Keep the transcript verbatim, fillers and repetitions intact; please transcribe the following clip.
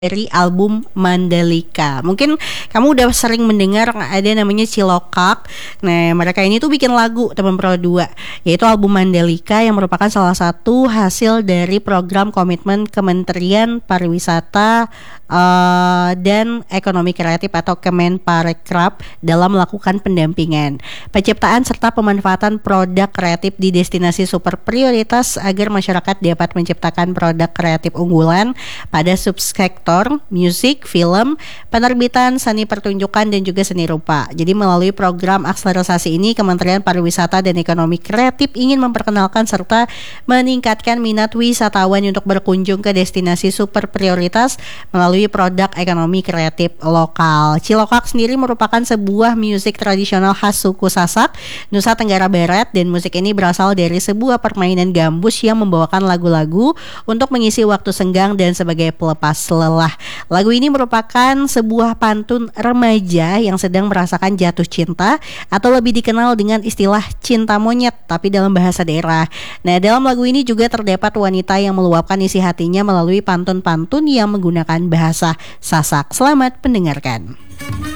dari album Mandalika. Mungkin kamu udah sering mendengar ada namanya Cilokak. Nah, mereka ini tuh bikin lagu Teman Pro dua, yaitu album Mandalika yang merupakan salah satu hasil dari program komitmen Kementerian Pariwisata uh, dan Ekonomi Kreatif atau Kemenparekraf dalam melakukan pendampingan, penciptaan serta pemanfaatan produk kreatif di destinasi super prioritas agar masyarakat dapat menciptakan produk kreatif unggulan pada subsektor musik, film, penerbitan, seni pertunjukan, dan juga seni rupa. Jadi melalui program akselerasi ini, Kementerian Pariwisata dan Ekonomi Kreatif ingin memperkenalkan serta meningkatkan minat wisatawan untuk berkunjung ke destinasi super prioritas melalui produk ekonomi kreatif lokal. Cilokak sendiri merupakan sebuah musik tradisional khas suku Sasak, Nusa Tenggara Barat, dan musik ini berasal dari sebuah permainan gambus yang membawakan lagu-lagu untuk mengisi waktu senggang dan sebagai pelepas lelah. Lagu ini merupakan sebuah pantun remaja yang sedang merasakan jatuh cinta atau lebih dikenal dengan istilah cinta monyet tapi dalam bahasa daerah. Nah, dalam lagu ini juga terdapat wanita yang meluapkan isi hatinya melalui pantun-pantun yang menggunakan bahasa Sasak. Selamat mendengarkan.